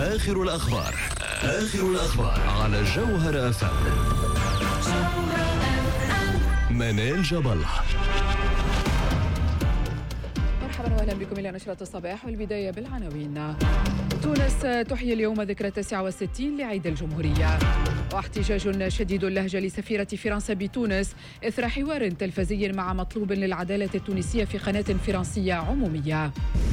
آخر الأخبار على جوهر FM. منال جبل. مرحبا واهلا بكم الى نشرة الصباح، والبداية بالعناوين. تونس تحيي اليوم ذكرى 69 لعيد الجمهورية. واحتجاج شديد اللهجة لسفيرة فرنسا بتونس إثر حوار تلفزي مع مطلوب للعدالة التونسية في قناة فرنسية عمومية.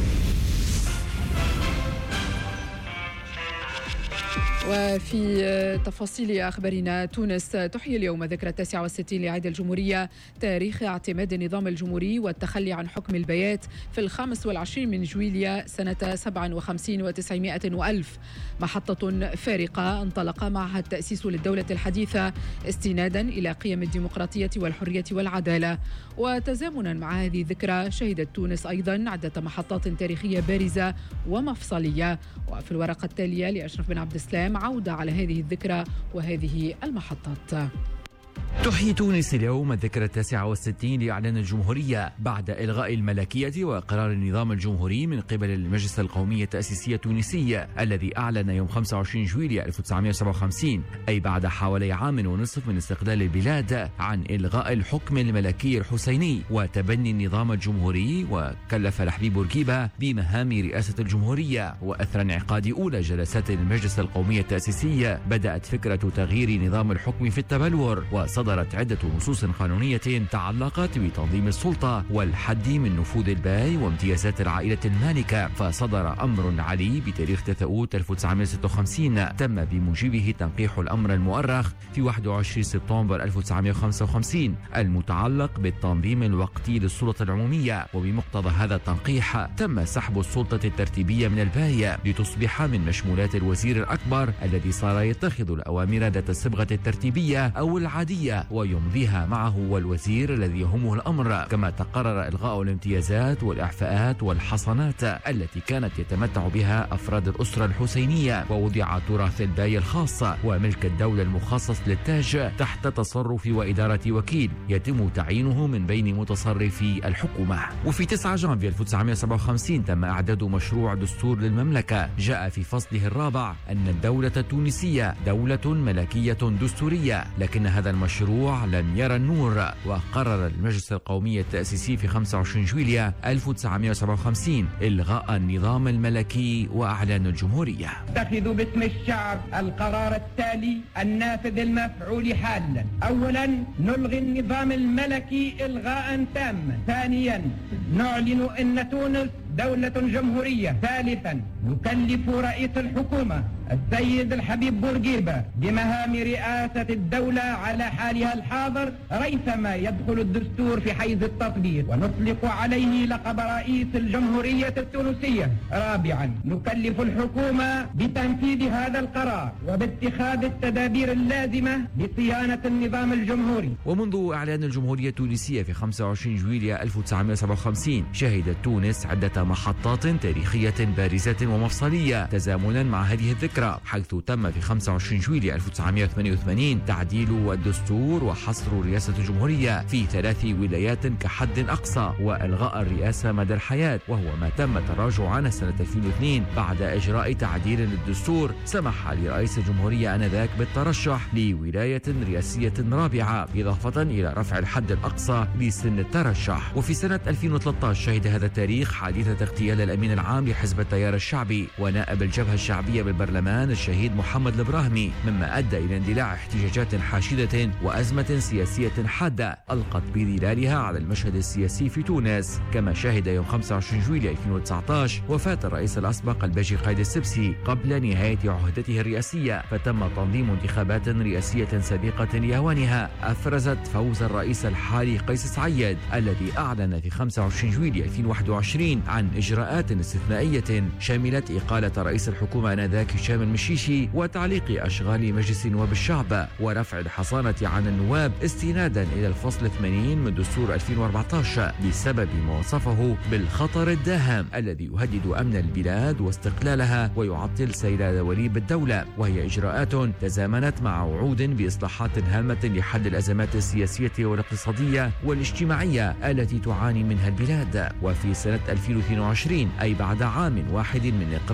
وفي تفاصيل أخبارنا، تونس تحيي اليوم ذكرى 69 لعيد الجمهورية، تاريخ اعتماد النظام الجمهوري والتخلي عن حكم البيات في 25 من جويليا سنة 57 و900 وألف. محطة فارقة انطلق معها التأسيس للدولة الحديثة استنادا إلى قيم الديمقراطية والحرية والعدالة. وتزامنا مع هذه الذكرى شهدت تونس أيضا عدة محطات تاريخية بارزة ومفصلية. وفي الورقة التالية لأشرف بن عبد السلام عودة على هذه الذكرى وهذه المحطات. تحيي تونس اليوم الذكرى 69 لإعلان الجمهورية بعد إلغاء الملكية وقرار النظام الجمهوري من قبل المجلس القومي التأسيسي التونسي الذي أعلن يوم 25 جويليا 1957، أي بعد حوالي عام ونصف من استقلال البلاد عن إلغاء الحكم الملكي الحسيني وتبني النظام الجمهوري. وكلف لحبيب بورقيبة بمهام رئاسة الجمهورية. وأثر انعقاد أولى جلسات المجلس القومي التأسيسي بدأت فكرة تغيير نظام الحكم في التبلور، وصدرت عدة نصوص قانونية تعلقت بتنظيم السلطة والحد من نفوذ الباي وامتيازات العائلة المالكة. فصدر أمر علي بتاريخ تثاؤوت 1956 تم بموجبه تنقيح الأمر المؤرخ في 21 سبتمبر 1955 المتعلق بالتنظيم الوقتي للسلطة العمومية. وبمقتضى هذا التنقيح تم سحب السلطة الترتيبية من الباي لتصبح من مشمولات الوزير الأكبر الذي صار يتخذ الأوامر ذات الصبغة الترتيبية أو العادية ويمضيها معه والوزير الذي يهمه الأمر. كما تقرر إلغاء الامتيازات والإعفاءات والحصانات التي كانت يتمتع بها أفراد الأسرة الحسينية، ووضع تراث الباي الخاص وملك الدولة المخصص للتاج تحت تصرف وإدارة وكيل يتم تعيينه من بين متصرفي الحكومة. وفي 9 جانفي 1957 تم إعداد مشروع دستور للمملكة جاء في فصله الرابع أن الدولة التونسية دولة ملكية دستورية، لكن هذا المشروع لم يرى النور. وقرر المجلس القومي التأسيسي في 25 جويليا 1957 إلغاء النظام الملكي وأعلان الجمهورية. اتخذوا باسم الشعب القرار التالي النافذ المفعول حالا. أولا، نلغي النظام الملكي إلغاء تاما. ثانيا، نعلن أن تونس دولة جمهورية. ثالثا، نكلف رئيس الحكومة السيد الحبيب بورقيبة بمهام رئاسة الدولة على حالها الحاضر ريثما يدخل الدستور في حيز التطبيق، ونطلق عليه لقب رئيس الجمهورية التونسية. رابعا، نكلف الحكومة بتنفيذ هذا القرار وباتخاذ التدابير اللازمة لصيانة النظام الجمهوري. ومنذ إعلان الجمهورية التونسية في 25 جويليا 1957 شهدت تونس عدة محطات تاريخية بارزة ومفصلية تزامنا مع هذه الذكرى، حيث تم في 25 جويليا 1988 تعديل الدستور وحصر رئاسة الجمهورية في 3 ولايات كحد أقصى وإلغاء الرئاسة مدى الحياة، وهو ما تم تراجعا سنة 2002 بعد إجراء تعديل للدستور سمح لرئيس الجمهورية آنذاك بالترشح لولاية رئاسية رابعة، إضافة إلى رفع الحد الأقصى لسن الترشح. وفي سنة 2013 شهد هذا التاريخ حادثة اغتيال الأمين العام لحزب التيار الشعبي ونائب الجبهة الشعبية بالبرلمان الشهيد محمد البراهمي، مما أدى إلى اندلاع احتجاجات حاشدة وأزمة سياسية حادة ألقت بظلالها على المشهد السياسي في تونس. كما شهد يوم 25 جويليا 2019 وفاة الرئيس الأسبق الباجي قايد السبسي قبل نهاية عهدته الرئاسية، فتم تنظيم انتخابات رئاسية سابقة لأوانها أفرزت فوز الرئيس الحالي قيس سعيد الذي أعلن في 25 جويليا 2021 عن إجراءات استثنائية شملت إقالة رئيس الحكومة آنذاك هشام المشيشي وتعليق أشغال مجلس نواب الشعب ورفع الحصانة عن النواب استنادا إلى الفصل 80 من دستور 2014 بسبب ما وصفه بالخطر الداهم الذي يهدد أمن البلاد واستقلالها ويعطل سير دواليب الدولة، وهي إجراءات تزامنت مع وعود بإصلاحات هامة لحل الأزمات السياسية والاقتصادية والاجتماعية التي تعاني منها البلاد. وفي سنة 2022 أي بعد عام واحد من